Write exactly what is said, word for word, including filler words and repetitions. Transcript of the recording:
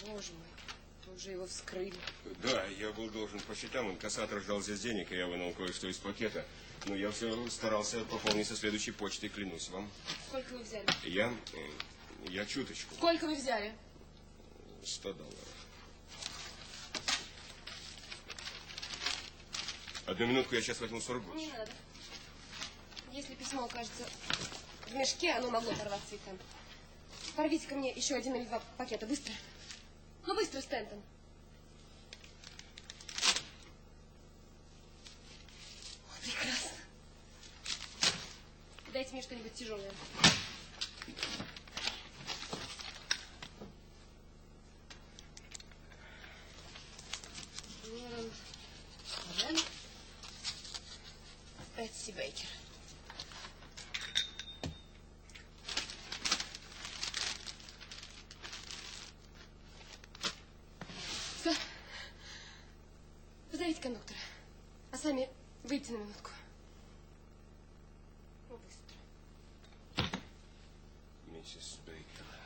Боже мой, вы уже его вскрыли. Да, я был должен по счетам. Инкассатор ждал здесь денег, и я вынул кое-что из пакета. Но я все старался пополнить со следующей почтой, клянусь вам. Сколько вы взяли? Я... Я чуточку. Сколько вы взяли? Сто долларов. Одну минутку, я сейчас возьму сорок грош. Не надо. Если письмо окажется в мешке, оно могло порваться и там. Порвите ко мне еще один или два пакета. Быстро. Ну, быстро, Стэнтон. О, прекрасно. Дайте мне что-нибудь тяжелое. Бетси Бейкер. Все. Позовите кондуктора. А сами выйдите на минутку. Ну, быстро. Миссис Бейкер.